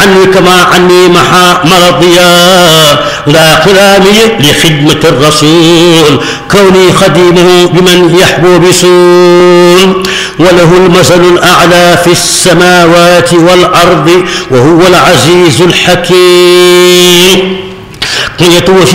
عني كما عني محا مرضيا لا قلامي لخدمة الرسول كوني خديمه بمن يحبو بسول وله المثل الأعلى في السماوات والأرض وهو العزيز الحكيم